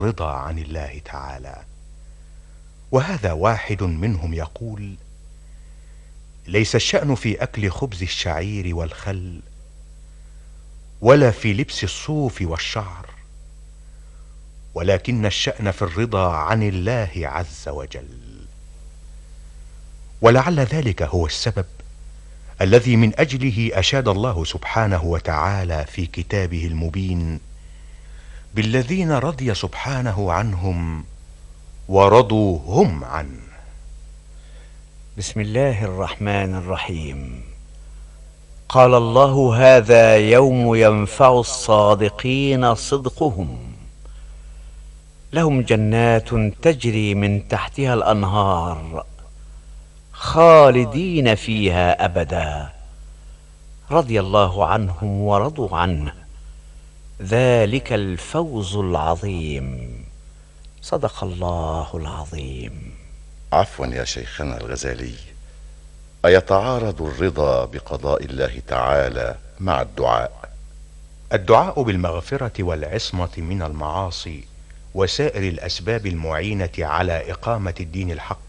رضا عن الله تعالى. وهذا واحد منهم يقول: ليس الشأن في أكل خبز الشعير والخل، ولا في لبس الصوف والشعر، ولكن الشأن في الرضا عن الله عز وجل. ولعل ذلك هو السبب الذي من أجله أشاد الله سبحانه وتعالى في كتابه المبين بالذين رضي سبحانه عنهم ورضوا هم عنه. بسم الله الرحمن الرحيم. قال الله: هذا يوم ينفع الصادقين صدقهم، لهم جنات تجري من تحتها الأنهار خالدين فيها أبدا، رضي الله عنهم ورضوا عنه، ذلك الفوز العظيم. صدق الله العظيم. عفوا يا شيخنا الغزالي، أيتعارض الرضا بقضاء الله تعالى مع الدعاء؟ الدعاء بالمغفرة والعصمة من المعاصي وسائر الأسباب المعينة على إقامة الدين الحق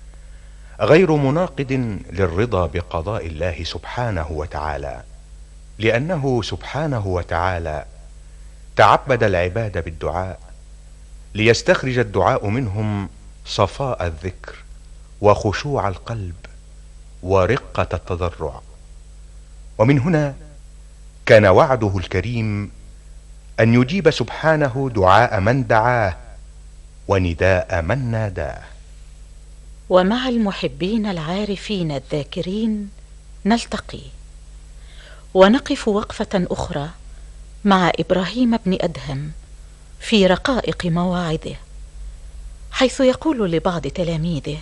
غير مناقض للرضا بقضاء الله سبحانه وتعالى، لأنه سبحانه وتعالى تعبد العباد بالدعاء ليستخرج الدعاء منهم صفاء الذكر وخشوع القلب ورقة التضرع. ومن هنا كان وعده الكريم أن يجيب سبحانه دعاء من دعاه ونداء من ناداه. ومع المحبين العارفين الذاكرين نلتقي ونقف وقفة أخرى مع إبراهيم بن أدهم في رقائق مواعظه، حيث يقول لبعض تلاميذه: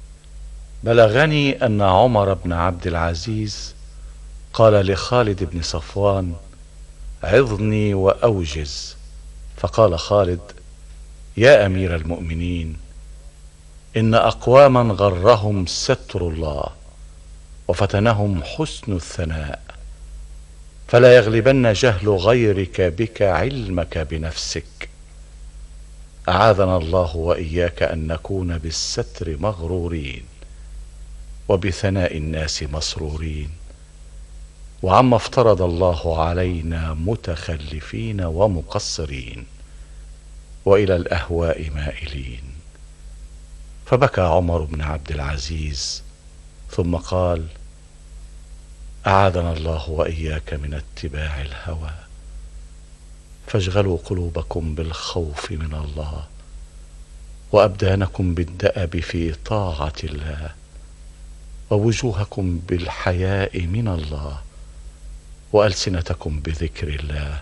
بلغني أن عمر بن عبد العزيز قال لخالد بن صفوان: عظني وأوجز. فقال خالد: يا أمير المؤمنين، إن أقواما غرهم ستر الله وفتنهم حسن الثناء، فلا يغلبن جهل غيرك بك علمك بنفسك. أعاذنا الله وإياك أن نكون بالستر مغرورين وبثناء الناس مسرورين، وعما افترض الله علينا متخلفين ومقصرين، وإلى الأهواء مائلين. فبكى عمر بن عبد العزيز ثم قال: أعاذنا الله وإياك من اتباع الهوى، فاشغلوا قلوبكم بالخوف من الله، وأبدانكم بالدأب في طاعة الله، ووجوهكم بالحياء من الله، وألسنتكم بذكر الله،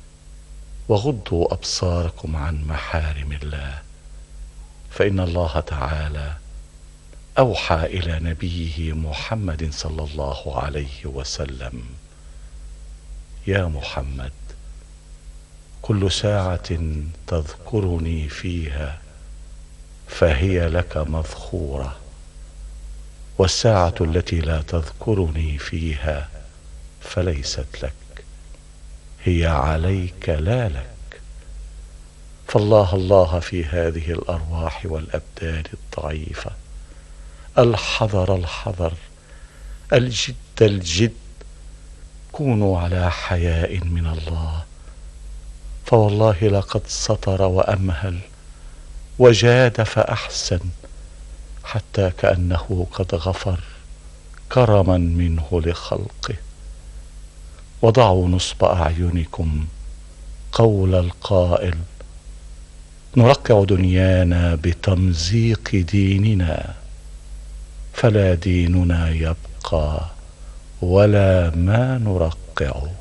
وغضوا أبصاركم عن محارم الله، فإن الله تعالى أوحى إلى نبيه محمد صلى الله عليه وسلم: يا محمد، كل ساعة تذكرني فيها فهي لك مذخورة، والساعة التي لا تذكرني فيها فليست لك، هي عليك لا لك. فالله الله في هذه الأرواح والأبدان الضعيفة، الحذر الحذر، الجد الجد، كونوا على حياء من الله، فوالله لقد سطر وأمهل وجاد فأحسن، حتى كأنه قد غفر كرما منه لخلقه. وضعوا نصب أعينكم قول القائل: نرقع دنيانا بتمزيق ديننا، فلا ديننا يبقى ولا ما نرقع.